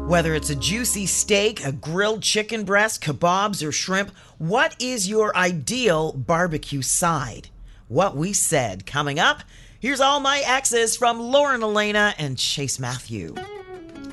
Whether it's a juicy steak, a grilled chicken breast, kebabs, or shrimp, what is your ideal barbecue side? What we said coming up. Here's All My Exes from Lauren Elena and Chase Matthew.